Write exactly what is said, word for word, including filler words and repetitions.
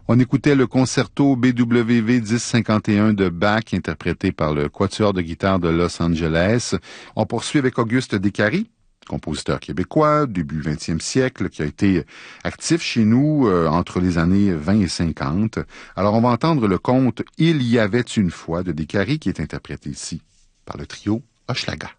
On écoutait le concerto B W V dix cinquante et un de Bach, interprété par le Quatuor de guitare de Los Angeles. On poursuit avec Auguste Descaries, compositeur québécois, début vingtième siècle, qui a été actif chez nous euh, entre les années vingt et cinquante. Alors, on va entendre le conte « Il y avait une fois » de Descaries, qui est interprété ici par le trio Hochelaga.